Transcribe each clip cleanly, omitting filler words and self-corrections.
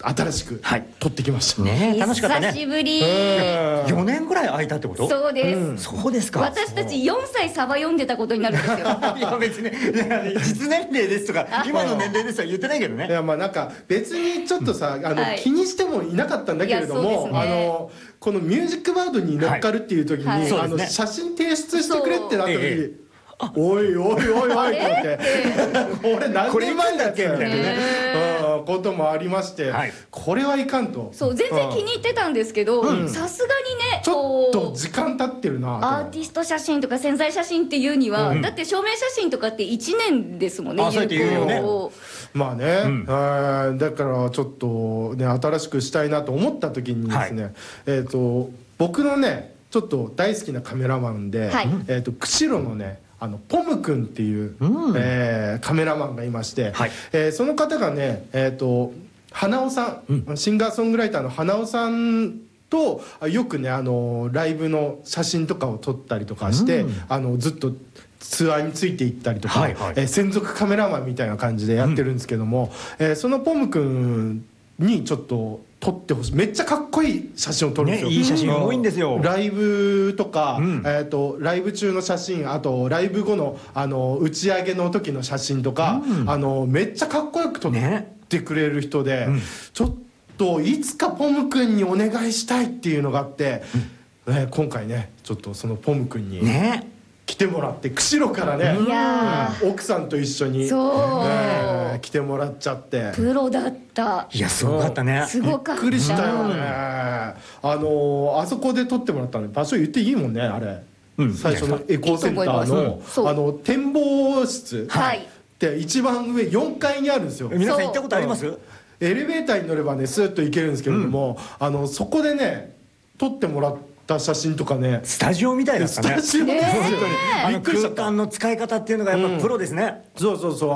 新しく撮ってきましたね。楽しかったね。 久しぶり。 4年ぐらい空いたってこと？ そうです。 そうですか。 私たち4歳サバ読んでたことになるんですよ。いや別に実年齢ですとか今の年齢ですとは言ってないけどね。 いやまあなんか別にちょっとさ気にしてもいなかったんだけれども、このミュージックバードに乗っかるっていう時に写真提出してくれってなった時に。おいおいおいおいって思って俺何年前だっけみたいなねこともありまして、これはいかんと。 そう全然気に入ってたんですけど、さすがにねちょっと時間経ってるな。 アーティスト写真とか宣材写真っていうには、だって証明写真とかって1年ですもんね。 そうやって言うよね。 まあね、だからちょっとね新しくしたいなと思った時にですね、僕のねちょっと大好きなカメラマンで、釧路のねポム君っていう、カメラマンがいまして、その方がね花尾さん、シンガーソングライターの花尾さんとよくねライブの写真とかを撮ったりとかして、ずっとツアーについていったりとか、専属カメラマンみたいな感じでやってるんですけども、そのポム君にちょっと撮ってほしい。めっちゃかっこいい写真を撮るんですよ。 いい写真多いんですよ。 ライブとか、ライブ中の写真、あとライブ後の打ち上げの時の写真とか、めっちゃかっこよく撮ってくれる人で、ちょっといつかポム君にお願いしたいっていうのがあって、今回ねちょっとそのポム君に来てもらって、釧路からね奥さんと一緒に来てもらっちゃって。 プロだった。 いやすごかったね。 すごかった。 びっくりしたよね。あそこで撮ってもらったのに場所言っていいもんねあれ。最初のエコーセンターの展望室って一番上4階にあるんですよ。 皆さん行ったことあります？ エレベーターに乗ればねスーッと行けるんですけれども、そこでね撮ってもらった写真とかね、 スタジオみたいだったね。 スタジオですよ。 空間の使い方っていうのがやっぱプロですね。 そうそうそう。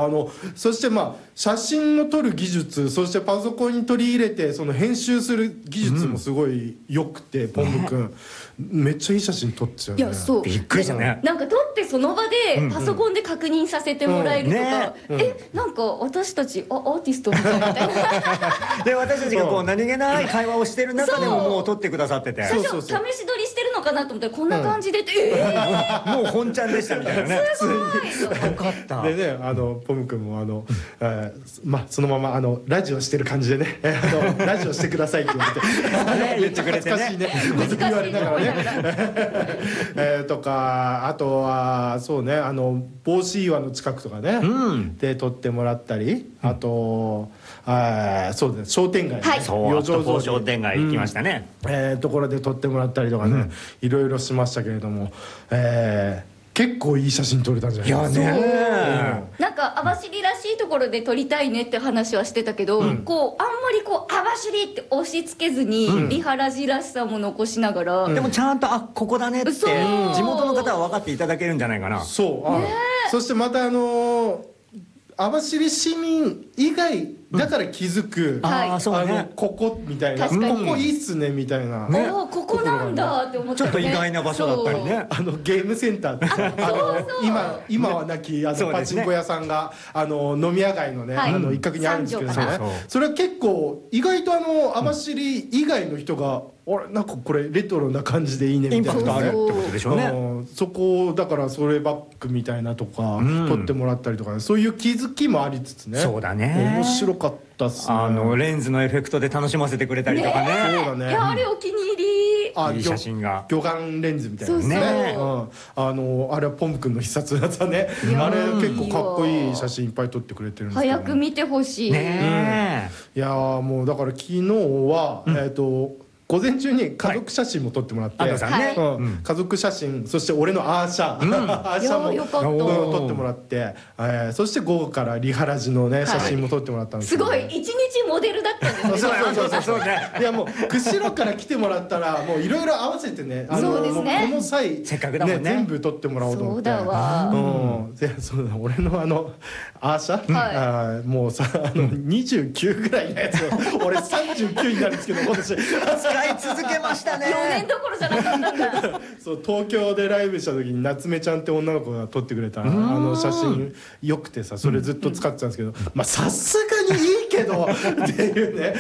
そしてまあ写真を撮る技術、そしてパソコンに取り入れてその編集する技術もすごい良くて、ポム君めっちゃいい写真撮ってたよね。 いやそうびっくりしたね。 なんか撮ってその場でパソコンで確認させてもらえるとか、なんか私たちアーティストみたいな。 で私たちがこう何気ない会話をしてる中でももう撮ってくださってて、 最初試し撮りしてるのかなと思ったらこんな感じでもう本ちゃんでしたみたいなね。 すごい。 よかった。でねポム君もまあそのままラジオしてる感じでねラジオしてくださいって言われて、めっちゃ恥ずかしいね言われながらねとか、あとはそうね帽子岩の近くとかねで撮ってもらったり、あとそうですね商店街余剰町商店街行きましたね。 ところで撮ってもらったりとかね、いろいろしましたけれども、結構いい写真撮れたんじゃないですか。 なんか網走らしいところで撮りたいねって話はしてたけど、こうあんまりこう網走って押し付けずにリハラジらしさも残しながら、 でもちゃんとここだねって地元の方は分かっていただけるんじゃないかな。 そしてまた網走市民以外だから気づくここみたいな、ここいいっすねみたいな、 ここなんだって思って、 ちょっと意外な場所だったりね。 ゲームセンターって今はなきパチンコ屋さんが飲み屋街のね一角にあるんですけどね、それは結構意外と網走以外の人がなんかこれレトロな感じでいいねみたいな、 インパクトあるってことでしょうね。 そこだからそれバックみたいなとか撮ってもらったりとか、そういう気づきもありつつね。 そうだね。 面白かったっすね。 レンズのエフェクトで楽しませてくれたりとかね。 そうだね。いやあれお気に入り。 いい写真が。 魚眼レンズみたいなね。あれはポム君の必殺技ね。あれ結構かっこいい写真いっぱい撮ってくれてるんですけど。 早く見てほしい。 いやもうだから昨日は午前中に家族写真も撮ってもらって、家族写真、そして俺のアーシャも撮ってもらって、そして午後からリハラジのね写真も撮ってもらったんですけど、 すごい一日モデルだったんですね。 そうね。 いやもう釧路から来てもらったらもういろいろ合わせてね、この際せっかくだもんね全部撮ってもらおうと思って。 そうだわ。 そうだ、俺のアーシャもうさ29ぐらいのやつを俺39になるんですけど今年使い続けましたね。 4年どころじゃなかったんだ。 そう東京でライブした時に夏目ちゃんって女の子が撮ってくれた写真よくてさ、それずっと使ってたんですけど、まあさすがにいいけどっていうね。